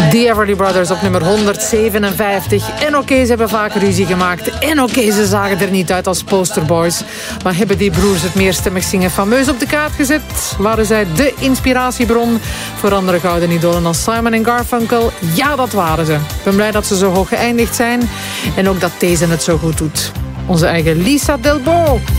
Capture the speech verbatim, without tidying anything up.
The Everly Brothers op nummer honderdzevenenvijftig. En oké, okay, ze hebben vaak ruzie gemaakt. En oké, okay, ze zagen er niet uit als posterboys. Maar hebben die broers het meerstemmig zingen fameus op de kaart gezet? Waren zij de inspiratiebron voor andere gouden idolen als Simon en Garfunkel? Ja, dat waren ze. Ik ben blij dat ze zo hoog geëindigd zijn. En ook dat deze het zo goed doet. Onze eigen Lisa Delbo.